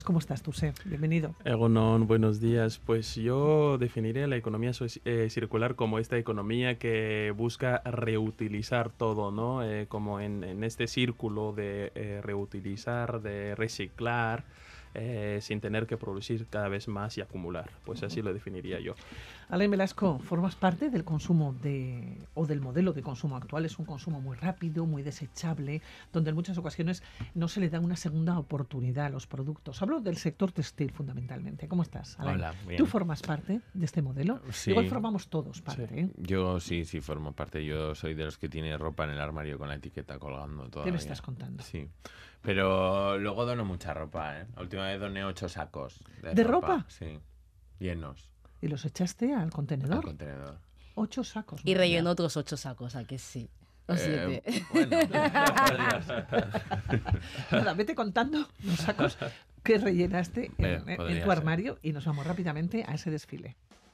¿Cómo estás tú, Seb? Bienvenido. Egunon, buenos días. Pues yo definiría la economía circular como esta economía que busca reutilizar todo, ¿no? Como en este círculo de reutilizar, de reciclar, sin tener que producir cada vez más y acumular. Pues así lo definiría yo. Alain Velasco, formas parte del consumo o del modelo de consumo actual. Es un consumo muy rápido, muy desechable, donde en muchas ocasiones no se le da una segunda oportunidad a los productos. Hablo del sector textil fundamentalmente. ¿Cómo estás, Alain? Hola, bien. ¿Tú formas parte de este modelo? Sí. Igual formamos todos parte. Sí. ¿Eh? Yo sí formo parte. Yo soy de los que tiene ropa en el armario con la etiqueta colgando todavía. ¿Qué me estás contando? Sí. Pero luego dono mucha ropa, ¿eh? La última vez doné 8 sacos. ¿De ropa? Sí. Llenos. ¿Y los echaste al contenedor? Al contenedor. 8 sacos. Y rellenó otros 8 sacos, ¿a que sí? O 7. Bueno. Nada, vete contando los sacos que rellenaste en Podría tu ser. armario y nos vamos rápidamente a ese desfile.